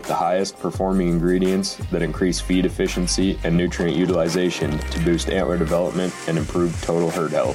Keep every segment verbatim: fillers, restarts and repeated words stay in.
the highest performing ingredients that increase feed efficiency and nutrient utilization to boost antler development and improve total herd health.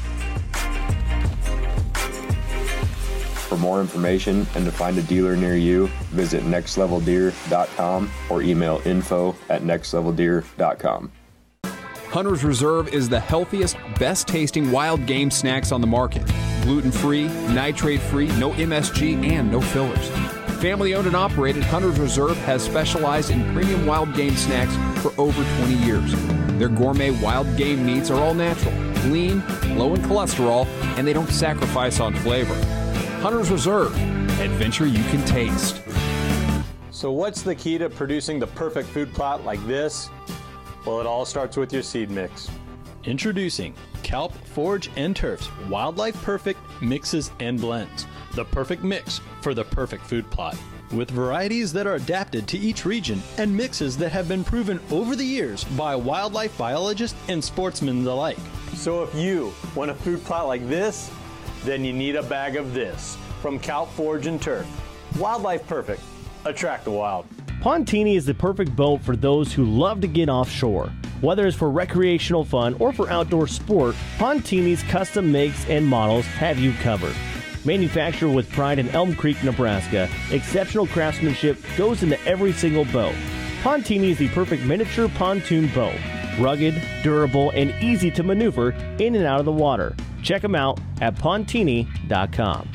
For more information and to find a dealer near you, visit next level deer dot com or email info at next level deer dot com. Hunter's Reserve is the healthiest, best-tasting wild game snacks on the market. Gluten-free, nitrate-free, no M S G, and no fillers. Family-owned and operated, Hunter's Reserve has specialized in premium wild game snacks for over twenty years. Their gourmet wild game meats are all natural, lean, low in cholesterol, and they don't sacrifice on flavor. Hunter's Reserve, adventure you can taste. So what's the key to producing the perfect food plot like this? Well, it all starts with your seed mix. Introducing Kalp, Forage, and Turf's Wildlife Perfect Mixes and Blends. The perfect mix for the perfect food plot. With varieties that are adapted to each region and mixes that have been proven over the years by wildlife biologists and sportsmen alike. So if you want a food plot like this, then you need a bag of this from Kalp, Forage, and Turf. Wildlife Perfect. Attract the wild. Pontini is the perfect boat for those who love to get offshore. Whether it's for recreational fun or for outdoor sport, Pontini's custom makes and models have you covered. Manufactured with pride in Elm Creek, Nebraska, exceptional craftsmanship goes into every single boat. Pontini is the perfect miniature pontoon boat. Rugged, durable, and easy to maneuver in and out of the water. Check them out at pontini dot com.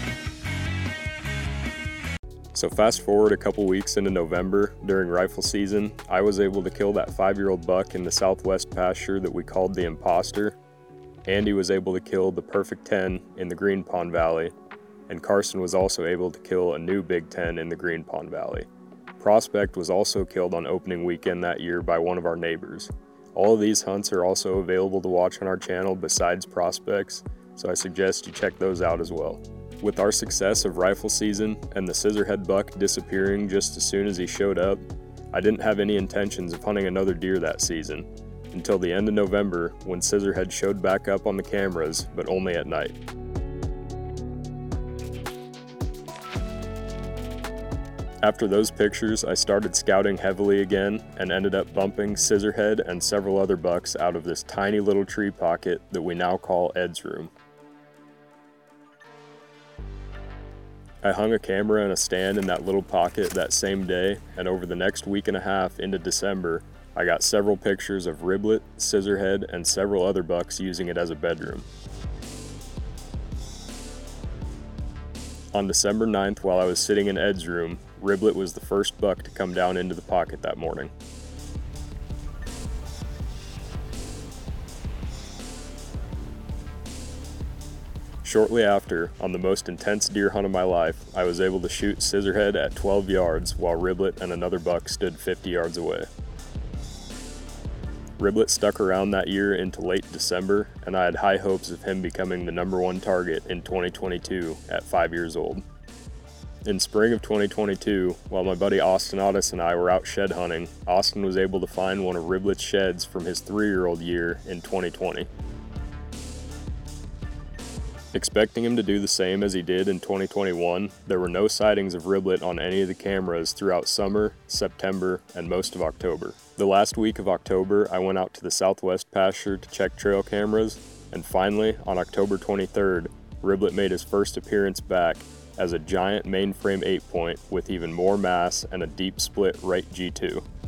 So fast forward a couple weeks into November, during rifle season, I was able to kill that five-year-old buck in the southwest pasture that we called the Imposter. Andy was able to kill the Perfect ten in the Green Pond Valley, and Carson was also able to kill a new Big Ten in the Green Pond Valley. Prospect was also killed on opening weekend that year by one of our neighbors. All of these hunts are also available to watch on our channel besides Prospects, so I suggest you check those out as well. With our success of rifle season and the Scissorhead buck disappearing just as soon as he showed up, I didn't have any intentions of hunting another deer that season, until the end of November when Scissorhead showed back up on the cameras, but only at night. After those pictures, I started scouting heavily again and ended up bumping Scissorhead and several other bucks out of this tiny little tree pocket that we now call Ed's room. I hung a camera and a stand in that little pocket that same day, and over the next week and a half into December, I got several pictures of Riblet, Scissorhead, and several other bucks using it as a bedroom. On December ninth, while I was sitting in Ed's room, Riblet was the first buck to come down into the pocket that morning. Shortly after, on the most intense deer hunt of my life, I was able to shoot Scissorhead at twelve yards while Riblet and another buck stood fifty yards away. Riblet stuck around that year into late December, and I had high hopes of him becoming the number one target in twenty twenty-two at five years old. In spring of twenty twenty-two, while my buddy Austin Otis and I were out shed hunting, Austin was able to find one of Riblet's sheds from his three-year-old year in twenty twenty. Expecting him to do the same as he did in twenty twenty-one, there were no sightings of Riblet on any of the cameras throughout summer, September, and most of October. The last week of October, I went out to the southwest pasture to check trail cameras, and finally, on October twenty-third, Riblet made his first appearance back as a giant mainframe eight point with even more mass and a deep split right G two.